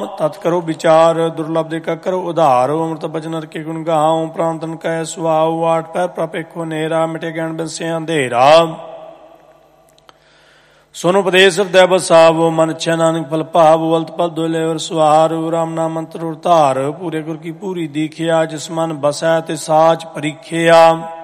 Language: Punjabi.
ਤਤ ਕਰੋ ਵਿਚਾਰ, ਦੁਰਲਭ ਦੇ ਕਾ ਕਰੋ ਉਧਾਰ। ਅੰਮ੍ਰਿਤ ਬਚਨ ਹਰਿ ਕੇ ਗੁਣ ਗਾਉ, ਪ੍ਰਾਂਤਨ ਕੈ ਸੁਆਉ। ਆਠ ਪਹਿਰ ਪ੍ਰਪੇਖੋ ਨੇਰਾ, ਮਿਟੇ ਗਿਆਨ ਬਿਨਸੇ ਅੰਧੇਰਾ। ਸੁਨ ਉਪਦੇਸ਼ ਹਿਰਦੈ ਬਸਾਵੋ, ਮਨ ਇਛੈ ਨਾਨਕ ਫਲ ਭਾਵ। ਅਲਤ ਪਲ ਦੁਇ ਵਰ ਸੁਹਾਰ, ਰਾਮ ਨਾਮ ਮੰਤਰ ਉਰ ਧਾਰ। ਪੂਰੇ ਗੁਰ ਕੀ ਪੂਰੀ ਦੀਖਿਆ, ਜਿਸ ਮਨ ਬਸੈ ਤੇ ਸਾਚ ਪਰੀਖਿਆ।